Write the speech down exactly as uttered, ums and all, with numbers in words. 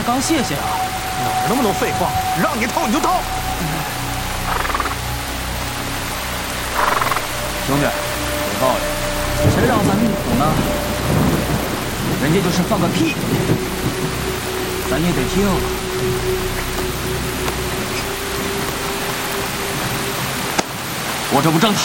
才刚谢谢啊！ 哪那么多废话？让你套你就套。 兄弟，有道理，谁让咱命苦呢？人家就是放个屁，咱也得听。我这不正套